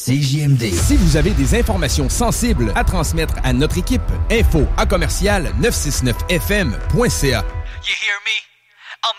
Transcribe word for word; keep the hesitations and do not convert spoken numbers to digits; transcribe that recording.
C J M D. Si vous avez des informations sensibles à transmettre à notre équipe, info à commercial neuf cent soixante-neuf F M point C A. You hear me?